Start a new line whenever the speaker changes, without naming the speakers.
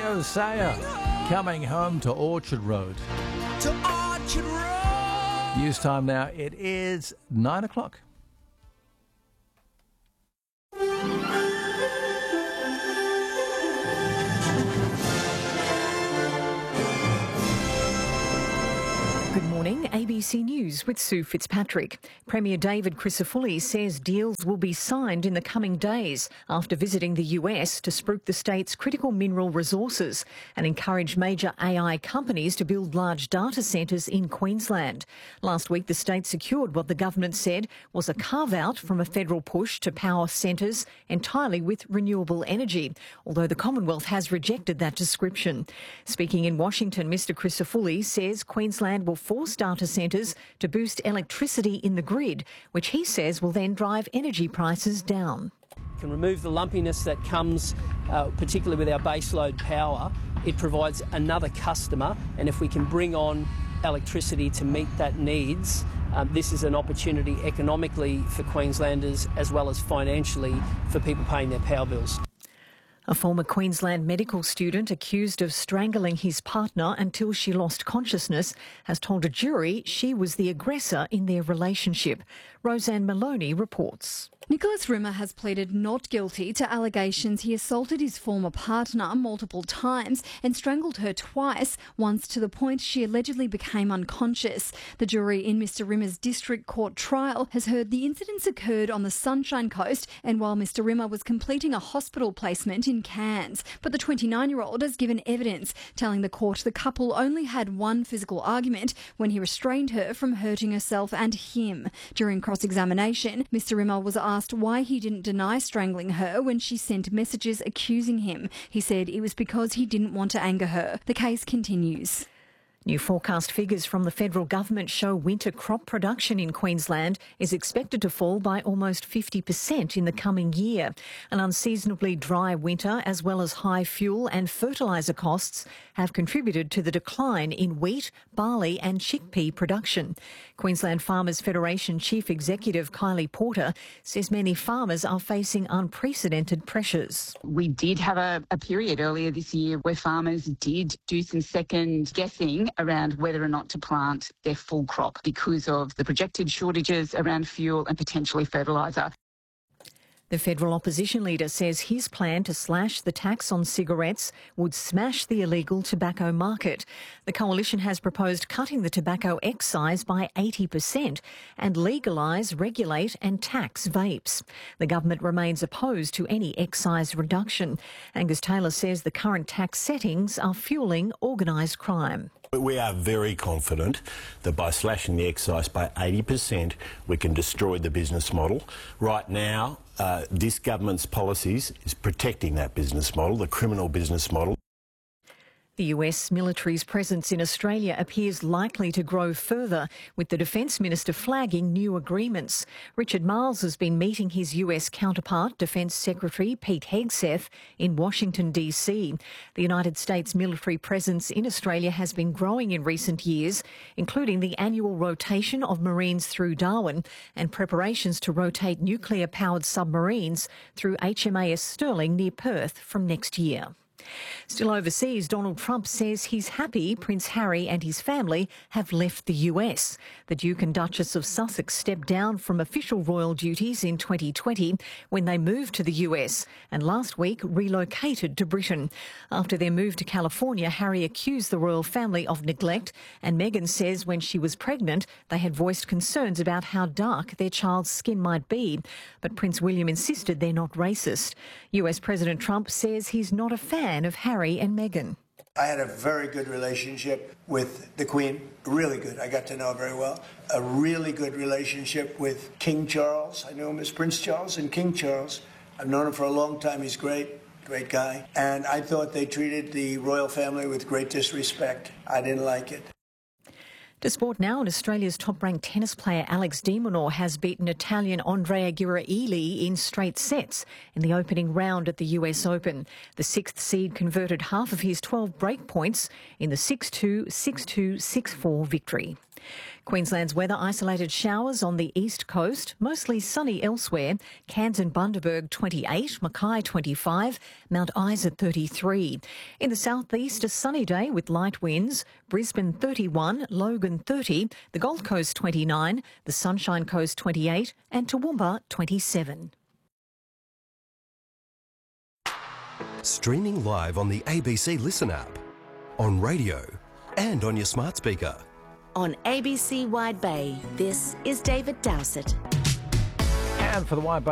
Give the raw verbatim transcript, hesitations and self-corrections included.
Mayo Sayer, Coming Home to Orchard Road.
To Orchard Road.
News time now. It is nine o'clock.
Good morning, A B C News with Sue Fitzpatrick. Premier David Crisafulli says deals will be signed in the coming days after visiting the U S to spruik the state's critical mineral resources and encourage major A I companies to build large data centres in Queensland. Last week, the state secured what the government said was a carve-out from a federal push to power centres entirely with renewable energy, although the Commonwealth has rejected that description. Speaking in Washington, Mr Crisafulli says Queensland will force data centres to boost electricity in the grid, which he says will then drive energy prices down.
Can remove the lumpiness that comes, uh, particularly with our baseload power. It provides another customer, and if we can bring on electricity to meet that needs, um, this is an opportunity economically for Queenslanders as well as financially for people paying their power bills.
A former Queensland medical student accused of strangling his partner until she lost consciousness has told a jury she was the aggressor in their relationship. Roseanne Maloney reports.
Nicholas Rimmer has pleaded not guilty to allegations he assaulted his former partner multiple times and strangled her twice, once to the point she allegedly became unconscious. The jury in Mr Rimmer's district court trial has heard the incidents occurred on the Sunshine Coast and while Mr Rimmer was completing a hospital placement in Cairns. But the twenty-nine-year-old has given evidence, telling the court the couple only had one physical argument when he restrained her from hurting herself and him. During cross-examination, Mr Rimmer was asked why he didn't deny strangling her when she sent messages accusing him. He said it was because he didn't want to anger her. The case continues.
New forecast figures from the federal government show winter crop production in Queensland is expected to fall by almost fifty percent in the coming year. An unseasonably dry winter, as well as high fuel and fertiliser costs, have contributed to the decline in wheat, barley and chickpea production. Queensland Farmers Federation Chief Executive Kylie Porter says many farmers are facing unprecedented pressures.
We did have a, a period earlier this year where farmers did do some second guessing around whether or not to plant their full crop because of the projected shortages around fuel and potentially fertiliser.
The federal opposition leader says his plan to slash the tax on cigarettes would smash the illegal tobacco market. The coalition has proposed cutting the tobacco excise by eighty percent and legalise, regulate and tax vapes. The government remains opposed to any excise reduction. Angus Taylor says the current tax settings are fuelling organised crime.
We are very confident that by slashing the excise by eighty percent, we can destroy the business model. Right now, uh, this government's policies is protecting that business model, the criminal business model.
The U S military's presence in Australia appears likely to grow further, with the Defence Minister flagging new agreements. Richard Marles has been meeting his U S counterpart, Defence Secretary Pete Hegseth, in Washington, D C. The United States military presence in Australia has been growing in recent years, including the annual rotation of Marines through Darwin and preparations to rotate nuclear-powered submarines through H M A S Sterling near Perth from next year. Still overseas, Donald Trump says he's happy Prince Harry and his family have left the U S. The Duke and Duchess of Sussex stepped down from official royal duties in twenty twenty when they moved to the U S and last week relocated to Britain. After their move to California, Harry accused the royal family of neglect, and Meghan says when she was pregnant they had voiced concerns about how dark their child's skin might be. But Prince William insisted they're not racist. U S President Trump says he's not a fan of Harry and Meghan.
I had a very good relationship with the Queen, really good. I got to know her very well. A really good relationship with King Charles. I knew him as Prince Charles and King Charles. I've known him for a long time. He's great, great guy. And I thought they treated the royal family with great disrespect. I didn't like it.
To sport now, and Australia's top-ranked tennis player Alex de Minaur has beaten Italian Andrea Ghirardelli in straight sets in the opening round at the U S Open. The sixth seed converted half of his twelve break points in the six two, six two, six four victory. Queensland's weather: isolated showers on the east coast, mostly sunny elsewhere. Cairns and Bundaberg twenty-eight, Mackay twenty-five, Mount Isa thirty-three. In the southeast, a sunny day with light winds. Brisbane thirty-one, Logan thirty, the Gold Coast twenty-nine, the Sunshine Coast twenty-eight and Toowoomba twenty-seven.
Streaming live on the A B C Listen app, on radio and on your smart speaker.
On A B C Wide Bay, this is David Dowsett.
And for the Wide Bay